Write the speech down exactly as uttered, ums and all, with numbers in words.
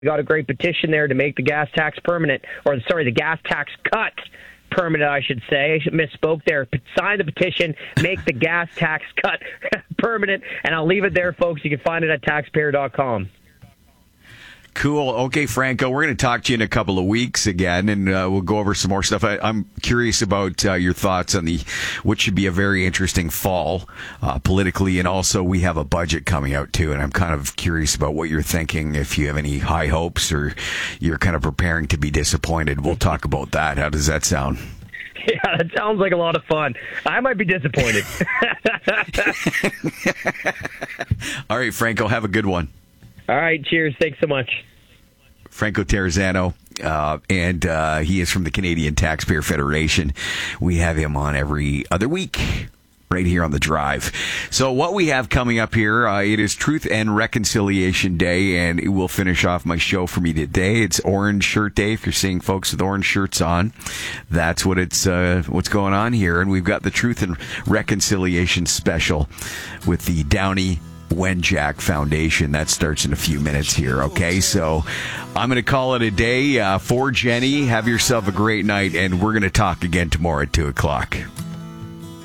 got a great petition there to make the gas tax permanent, or sorry, the gas tax cut permanent, I should say. I misspoke there. Sign the petition, make the gas tax cut permanent, and I'll leave it there, folks. You can find it at taxpayer dot com. Cool. Okay, Franco, we're going to talk to you in a couple of weeks again, and uh, we'll go over some more stuff. I, I'm curious about uh, your thoughts on the what should be a very interesting fall uh, politically, and also we have a budget coming out too, and I'm kind of curious about what you're thinking, if you have any high hopes or you're kind of preparing to be disappointed. We'll talk about that. How does that sound? Yeah, that sounds like a lot of fun. I might be disappointed. All right, Franco, have a good one. All right, cheers. Thanks so much. Franco Terrazzano, uh, and uh, he is from the Canadian Taxpayer Federation. We have him on every other week right here on The Drive. So what we have coming up here, uh, it is Truth and Reconciliation Day, and it will finish off my show for me today. It's Orange Shirt Day. If you're seeing folks with orange shirts on, that's what it's uh, what's going on here. And we've got the Truth and Reconciliation Special with the Downey Wenjack Foundation. That starts in a few minutes here, okay? So I'm going to call it a day uh, for Jenny. Have yourself a great night, and we're going to talk again tomorrow at two o'clock.